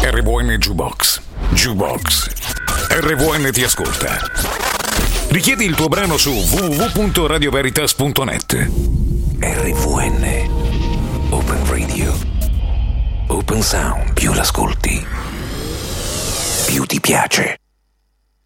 RVN Jukebox. Jukebox. RVN ti ascolta. Richiedi il tuo brano su www.radioveritas.net. RVN Open Radio. Open Sound. Più l'ascolti, più ti piace.